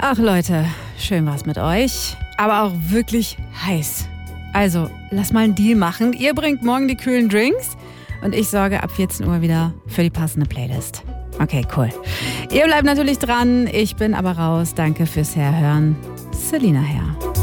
Ach Leute, schön war's mit euch, aber auch wirklich heiß. Also, lass mal einen Deal machen. Ihr bringt morgen die kühlen Drinks und ich sorge ab 14 Uhr wieder für die passende Playlist. Okay, cool. Ihr bleibt natürlich dran, ich bin aber raus. Danke fürs Herhören. Selina Herr.